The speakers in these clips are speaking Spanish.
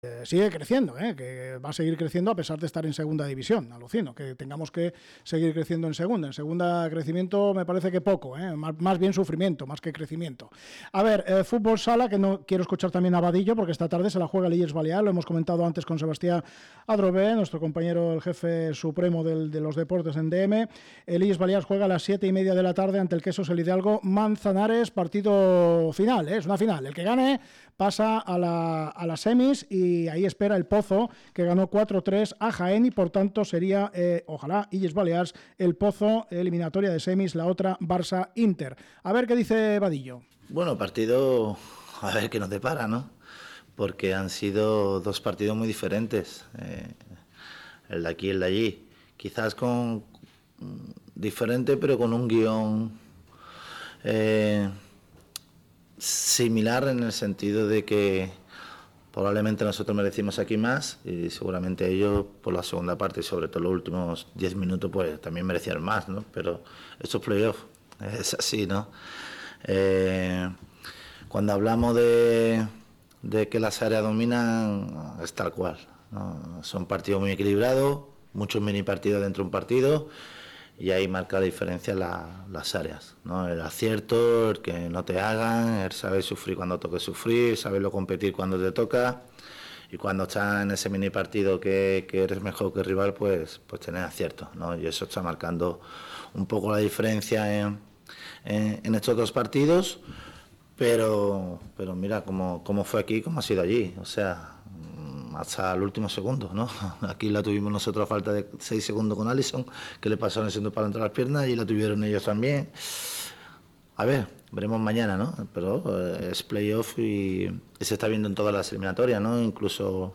sigue creciendo, que va a seguir creciendo a pesar de estar en segunda división. Alucino que tengamos que seguir creciendo en segunda. En segunda crecimiento me parece que poco, más bien sufrimiento, más que crecimiento. A ver, fútbol sala, que no quiero escuchar también a Vadillo, porque esta tarde se la juega el Illes Balear, lo hemos comentado antes con Sebastián Adrobé, nuestro compañero, el jefe supremo de los deportes en DM. El Illes Balear juega a las 7:30 de la tarde ante el Quesos el Hidalgo Manzanares, partido final, es una final. El que gane pasa a las semis y ahí espera el Pozo, que ganó 4-3 a Jaén y por tanto sería, ojalá, Illes Balears, el Pozo, eliminatoria de semis, la otra Barça-Inter. A ver qué dice Vadillo. Bueno, partido, a ver qué nos depara, ¿no? Porque han sido dos partidos muy diferentes, el de aquí y el de allí. Quizás con diferente, pero con un guión similar en el sentido de que probablemente nosotros merecimos aquí más y seguramente ellos por la segunda parte y sobre todo los últimos 10 minutos pues también merecieron más, ¿no? Pero esto es playoff, es así, ¿no? Cuando hablamos de que las áreas dominan, es tal cual, ¿no? Son partidos muy equilibrados, muchos mini partidos dentro de un partido y ahí marca la diferencia las áreas, ¿no? El acierto, el que no te hagan, el saber sufrir cuando toque sufrir, saberlo competir cuando te toca y cuando estás en ese mini partido que eres mejor que el rival, pues tener acierto, ¿no? Y eso está marcando un poco la diferencia en estos dos partidos, pero mira cómo fue aquí, cómo ha sido allí, o sea, hasta el último segundo, ¿no? Aquí la tuvimos nosotros a falta de 6 segundos con Alisson, que le pasaron el segundo para entrar las piernas y la tuvieron ellos también. A ver, veremos mañana, ¿no? Pero es playoff y se está viendo en todas las eliminatorias, ¿no? Incluso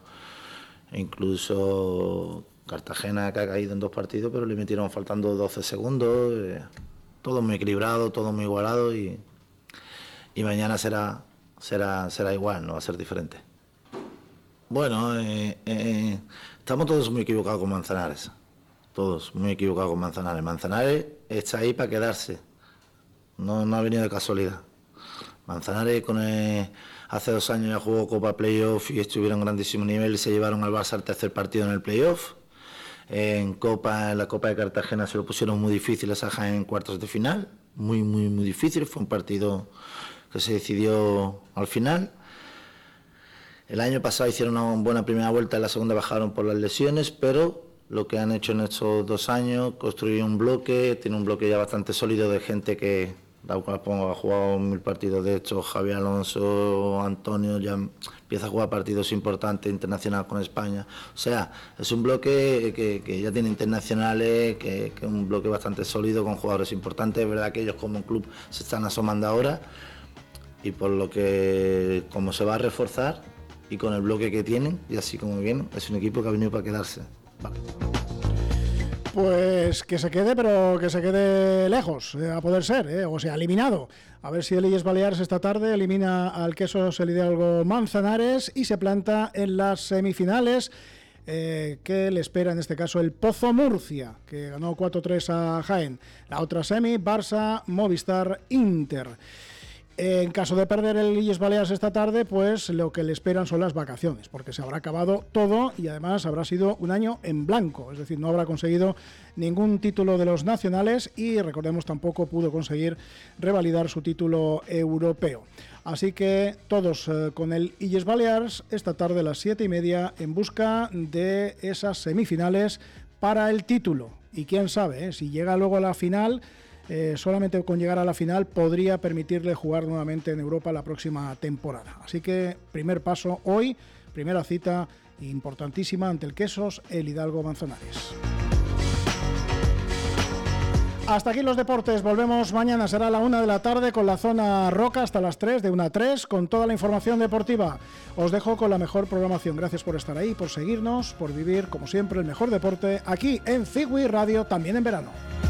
Cartagena, que ha caído en 2 partidos, pero le metieron faltando 12 segundos. Todo muy equilibrado, todo muy igualado y mañana será igual, no va a ser diferente. Bueno, estamos todos muy equivocados con Manzanares. Todos muy equivocados con Manzanares. Manzanares está ahí para quedarse. No ha venido de casualidad. Manzanares hace 2 años ya jugó Copa Playoff y estuvieron a un grandísimo nivel y se llevaron al Barça al tercer partido en el Playoff. En la Copa de Cartagena se lo pusieron muy difícil a Jaén en cuartos de final. Muy, muy, muy difícil. Fue un partido que se decidió al final. El año pasado hicieron una buena primera vuelta, en la segunda bajaron por las lesiones, pero lo que han hecho en estos 2 años, construir un bloque, tiene un bloque ya bastante sólido de gente que ha jugado 1000 partidos de hecho, Javier Alonso, Antonio, ya empieza a jugar partidos importantes internacionales con España. O sea, es un bloque que ya tiene internacionales, que es un bloque bastante sólido con jugadores importantes. Es verdad que ellos como club se están asomando ahora y por lo que como se va a reforzar y con el bloque que tienen y así como vienen, es un equipo que ha venido para quedarse. Vale. Pues que se quede, pero que se quede lejos, a poder ser, o sea, eliminado. A ver si el Illes Balears esta tarde elimina al Quesos el Hidalgo Manzanares y se planta en las semifinales, que le espera en este caso el Pozo Murcia, que ganó 4-3 a Jaén. La otra semi, Barça, Movistar, Inter. En caso de perder el Illes Balears esta tarde, pues lo que le esperan son las vacaciones, porque se habrá acabado todo y además habrá sido un año en blanco, es decir, no habrá conseguido ningún título de los nacionales y recordemos tampoco pudo conseguir revalidar su título europeo. Así que todos con el Illes Balears esta tarde a las 7:30 en busca de esas semifinales para el título. Y quién sabe, si llega luego a la final, solamente con llegar a la final podría permitirle jugar nuevamente en Europa la próxima temporada. Así que primer paso hoy, primera cita importantísima ante el Quesos, el Hidalgo Manzanares. Hasta aquí los deportes, volvemos mañana, será a la 1 de la tarde con la zona Roca hasta las 3, de 1 a 3, con toda la información deportiva. Os dejo con la mejor programación, gracias por estar ahí, por seguirnos, por vivir como siempre el mejor deporte aquí en Cigüi Radio, también en verano.